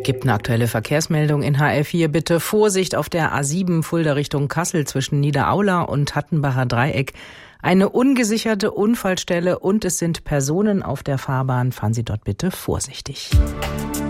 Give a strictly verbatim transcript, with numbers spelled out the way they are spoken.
Gibt eine aktuelle Verkehrsmeldung in H R vier. Bitte Vorsicht auf der A sieben Fulda Richtung Kassel zwischen Niederaula und Hattenbacher Dreieck. Eine ungesicherte Unfallstelle und es sind Personen auf der Fahrbahn. Fahren Sie dort bitte vorsichtig.